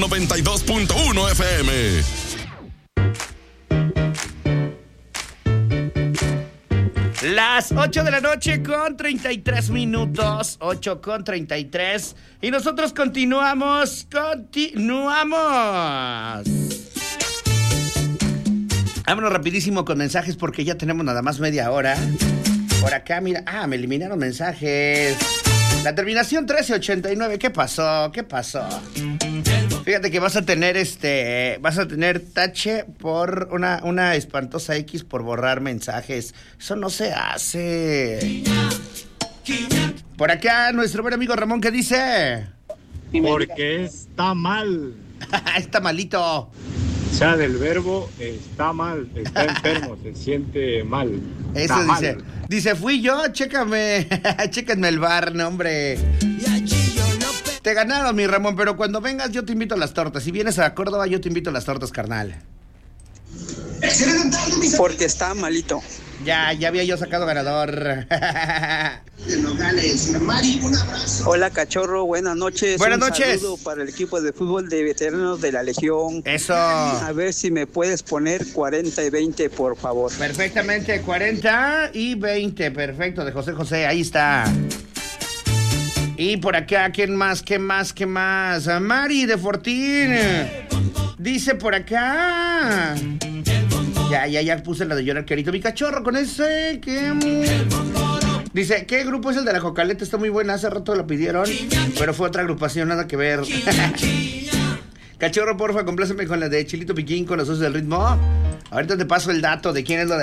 92.1 FM. Las 8 de la noche con 33 minutos, 8:33. Y nosotros continuamos. Vámonos rapidísimo con mensajes porque ya tenemos nada más media hora. Por acá, mira, me eliminaron mensajes. La terminación 1389, ¿qué pasó? Fíjate que vas a tener tache por una espantosa X por borrar mensajes. Eso no se hace. Por acá, nuestro buen amigo Ramón, ¿qué dice? Porque está mal. Está malito. O sea, del verbo está mal, está enfermo, se siente mal. Eso está dice. Mal. Dice, fui yo, chécame. Chéquenme el bar, no, hombre. Te ganaron, mi Ramón, pero cuando vengas yo te invito a las tortas. Si vienes a Córdoba, yo te invito a las tortas, carnal. Porque está malito. Ya había yo sacado ganador. Hola, cachorro, buenas noches. Buenas noches. Un saludo para el equipo de fútbol de veteranos de la Legión. Eso. A ver si me puedes poner 40 y 20, por favor. Perfectamente, 40 y 20. Perfecto, de José, ahí está. Y por acá, ¿quién más? A Mari de Fortín. Dice por acá. Ya puse la de llorar querido. Mi cachorro con ese que... Dice, ¿qué grupo es el de la Jocaleta? Está muy buena, hace rato lo pidieron, pero fue otra agrupación, nada que ver. Cachorro, porfa, compláceme con la de Chilito Piquín con los usos del ritmo. Ahorita te paso el dato de quién es la de